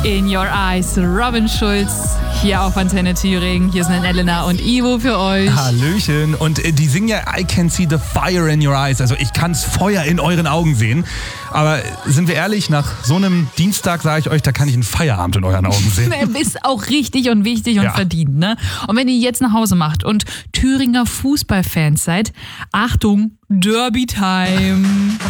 in Your Eyes, Robin Schulz, hier auf Antenne Thüringen. Hier sind Elena und Ivo für euch. Hallöchen. Und die singen ja I can see the fire in your eyes. Also ich kann's Feuer in euren Augen sehen. Aber sind wir ehrlich, nach so einem Dienstag sage ich euch, da kann ich einen Feierabend in euren Augen sehen. Ist auch richtig und wichtig und verdient, ne? Und wenn ihr jetzt nach Hause macht und Thüringer Fußballfans seid, Achtung, Derby-Time.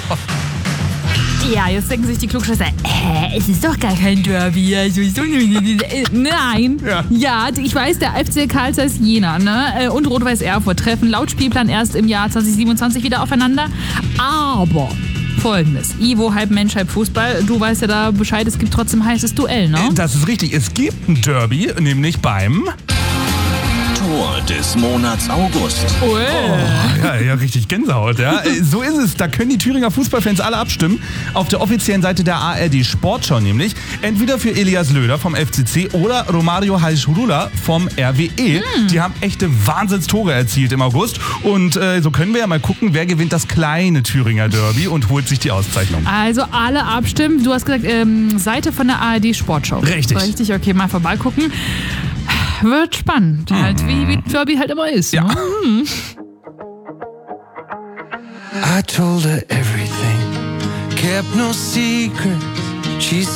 Ja, jetzt denken sich die Klugscheißer, es ist doch gar kein Derby. Also, nein. Ja, ich weiß, der FC Karl Zeiss Jena, ne? Und Rot-Weiß Erfurt treffen laut Spielplan erst im Jahr 2027 wieder aufeinander. Aber Folgendes: Ivo, halb Mensch, halb Fußball. Du weißt ja da Bescheid, es gibt trotzdem heißes Duell, ne? Das ist richtig. Es gibt ein Derby, nämlich beim Tor des Monats August. Oh, ja, richtig Gänsehaut, ja. So ist es. Da können die Thüringer Fußballfans alle abstimmen. Auf der offiziellen Seite der ARD Sportschau nämlich. Entweder für Elias Löder vom FCC oder Romario Halschrula vom RWE. Die haben echte Wahnsinnstore erzielt im August. Und so können wir ja mal gucken, wer gewinnt das kleine Thüringer Derby und holt sich die Auszeichnung. Also alle abstimmen. Du hast gesagt, Seite von der ARD Sportschau. Richtig. Richtig, okay, mal vorbeigucken. Wird spannend, halt wie Derby halt immer ist. Ja. Ne? I told her everything, kept no secrets. She